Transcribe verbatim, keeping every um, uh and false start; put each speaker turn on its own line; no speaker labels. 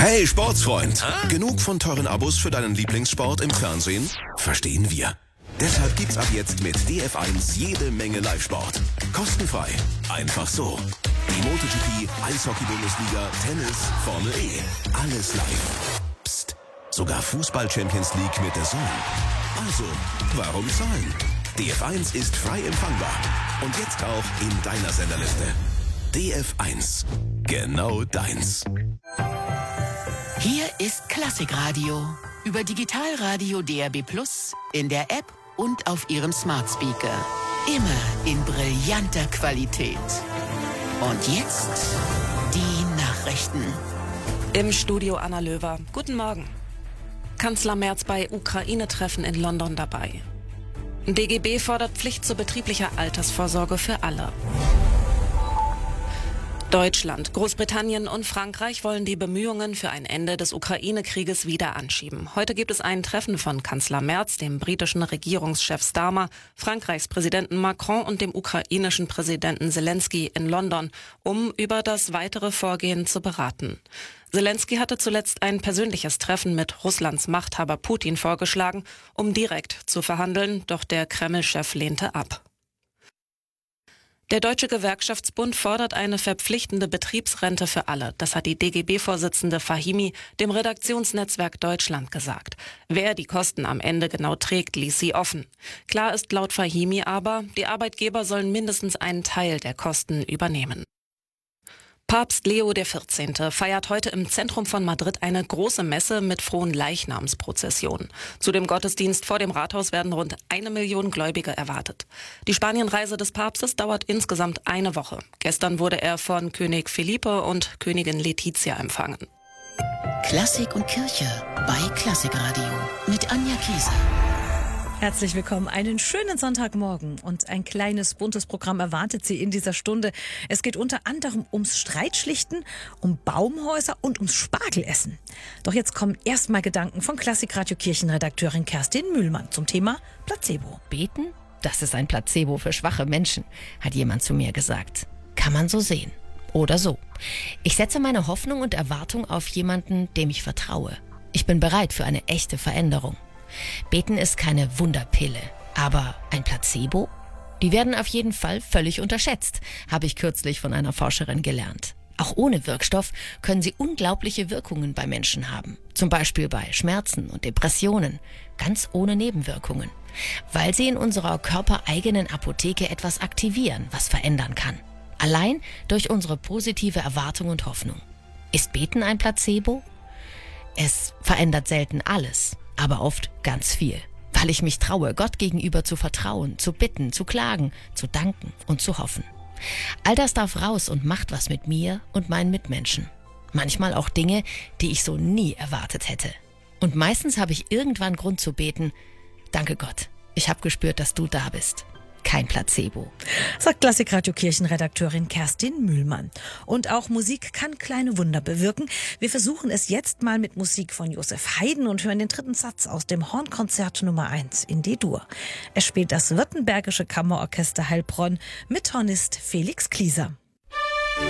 Hey Sportsfreund, genug von teuren Abos für deinen Lieblingssport im Fernsehen? Verstehen wir. Deshalb gibt's ab jetzt mit D F eins jede Menge Live-Sport. Kostenfrei. Einfach so. Die MotoGP, Eishockey-Bundesliga, Tennis, Formel E. Alles live. Psst. Sogar Fußball-Champions League mit der Zone. Also, warum zahlen? D F eins ist frei empfangbar. Und jetzt auch in deiner Senderliste. D F eins. Genau deins.
Hier ist Klassikradio. Über Digitalradio D A B Plus, in der App und auf Ihrem Smart Speaker. Immer in brillanter Qualität. Und jetzt die Nachrichten.
Im Studio Anna Löwer. Guten Morgen. Kanzler Merz bei Ukraine-Treffen in London dabei. D G B fordert Pflicht zur betrieblicher Altersvorsorge für alle. Deutschland, Großbritannien und Frankreich wollen die Bemühungen für ein Ende des Ukraine-Krieges wieder anschieben. Heute gibt es ein Treffen von Kanzler Merz, dem britischen Regierungschef Starmer, Frankreichs Präsidenten Macron und dem ukrainischen Präsidenten Zelensky in London, um über das weitere Vorgehen zu beraten. Zelensky hatte zuletzt ein persönliches Treffen mit Russlands Machthaber Putin vorgeschlagen, um direkt zu verhandeln, doch der Kreml-Chef lehnte ab. Der Deutsche Gewerkschaftsbund fordert eine verpflichtende Betriebsrente für alle. Das hat die D G B-Vorsitzende Fahimi dem Redaktionsnetzwerk Deutschland gesagt. Wer die Kosten am Ende genau trägt, ließ sie offen. Klar ist laut Fahimi aber, die Arbeitgeber sollen mindestens einen Teil der Kosten übernehmen. Papst Leo der Vierzehnte feiert heute im Zentrum von Madrid eine große Messe mit Fronleichnamsprozession. Zu dem Gottesdienst vor dem Rathaus werden rund eine Million Gläubige erwartet. Die Spanienreise des Papstes dauert insgesamt eine Woche. Gestern wurde er von König Felipe und Königin Letizia empfangen.
Klassik und Kirche bei Klassikradio mit Anja Kieser.
Herzlich willkommen, einen schönen Sonntagmorgen und ein kleines buntes Programm erwartet Sie in dieser Stunde. Es geht unter anderem ums Streitschlichten, um Baumhäuser und ums Spargelessen. Doch jetzt kommen erstmal Gedanken von Klassikradio Kirchenredakteurin Kerstin Mühlmann zum Thema Placebo.
Beten? Das ist ein Placebo für schwache Menschen, hat jemand zu mir gesagt. Kann man so sehen. Oder so. Ich setze meine Hoffnung und Erwartung auf jemanden, dem ich vertraue. Ich bin bereit für eine echte Veränderung. Beten ist keine Wunderpille, aber ein Placebo? Die werden auf jeden Fall völlig unterschätzt, habe ich kürzlich von einer Forscherin gelernt. Auch ohne Wirkstoff können sie unglaubliche Wirkungen bei Menschen haben. Zum Beispiel bei Schmerzen und Depressionen, ganz ohne Nebenwirkungen. Weil sie in unserer körpereigenen Apotheke etwas aktivieren, was verändern kann. Allein durch unsere positive Erwartung und Hoffnung. Ist Beten ein Placebo? Es verändert selten alles. Aber oft ganz viel, weil ich mich traue, Gott gegenüber zu vertrauen, zu bitten, zu klagen, zu danken und zu hoffen. All das darf raus und macht was mit mir und meinen Mitmenschen. Manchmal auch Dinge, die ich so nie erwartet hätte. Und meistens habe ich irgendwann Grund zu beten, danke Gott, ich habe gespürt, dass du da bist. Kein Placebo.
Sagt Klassikradio Kirchenredakteurin Kerstin Mühlmann. Und auch Musik kann kleine Wunder bewirken. Wir versuchen es jetzt mal mit Musik von Josef Haydn und hören den dritten Satz aus dem Hornkonzert Nummer eins in D-Dur. Es spielt das Württembergische Kammerorchester Heilbronn mit Hornist Felix Klieser.